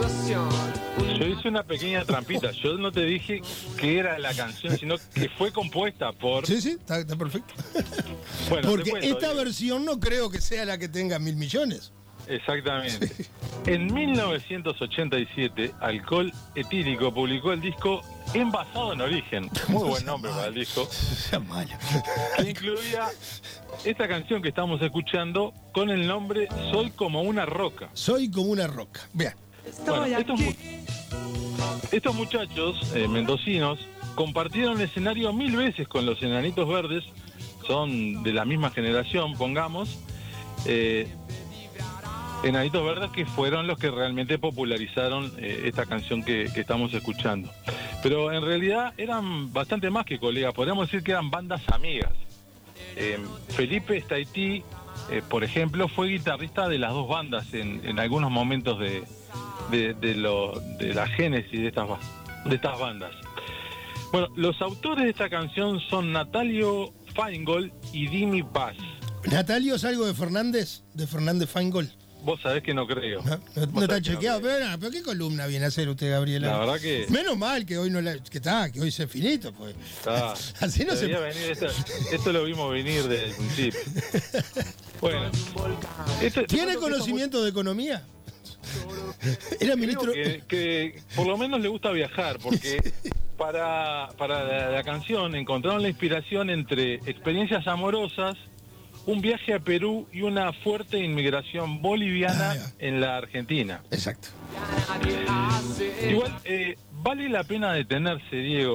Yo hice una pequeña trampita. Yo no te dije que era la canción, sino que fue compuesta por... Sí, está perfecto. Bueno, porque te cuento, esta versión no creo que sea la que tenga 1.000 millones. Exactamente. Sí. En 1987, Alcohol Etílico publicó el disco Envasado en Origen. Muy buen nombre para el disco. Sea malo. Que incluía esta canción que estamos escuchando con el nombre Soy como una roca. Soy como una roca. Vean. Bueno, estos muchachos mendocinos compartieron escenario 1000 veces con los Enanitos Verdes. Son de la misma generación, pongamos. Enanitos Verdes, que fueron los que realmente popularizaron esta canción que estamos escuchando. Pero en realidad eran bastante más que colegas, podríamos decir que eran bandas amigas. Felipe Staiti, por ejemplo, fue guitarrista de las dos bandas en algunos momentos de la génesis de estas bandas. Bueno, los autores de esta canción son Natalio Feingold y Dimi Paz. ¿Natalio es algo de Fernández? ¿De Fernández Feingold? Vos sabés que no creo. No está chequeado, pero ¿qué columna viene a hacer usted, Gabriela? La verdad que... Menos mal que hoy que hoy sea finito, pues. Así no se puede. Venir esto lo vimos venir desde el principio. Bueno. ¿Tiene conocimiento de economía? Era ministro... Que por lo menos le gusta viajar, porque para la canción encontraron la inspiración entre experiencias amorosas, un viaje a Perú y una fuerte inmigración boliviana en la Argentina. Exacto. Igual, vale la pena detenerse, Diego,